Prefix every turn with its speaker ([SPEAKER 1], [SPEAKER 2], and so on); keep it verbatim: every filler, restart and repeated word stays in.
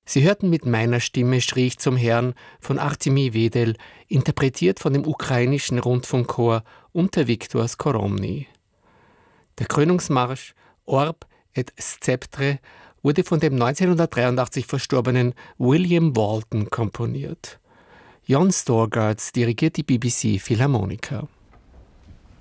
[SPEAKER 1] Sie hörten mit meiner Stimme schrie ich zum Herrn von Artemi Wedel, interpretiert von dem ukrainischen Rundfunkchor unter Viktor Skoromny. Der Krönungsmarsch Orb et Sceptre wurde von dem neunzehnhundertdreiundachtzig verstorbenen William Walton komponiert. Jon Storgarts dirigiert die B B C Philharmoniker.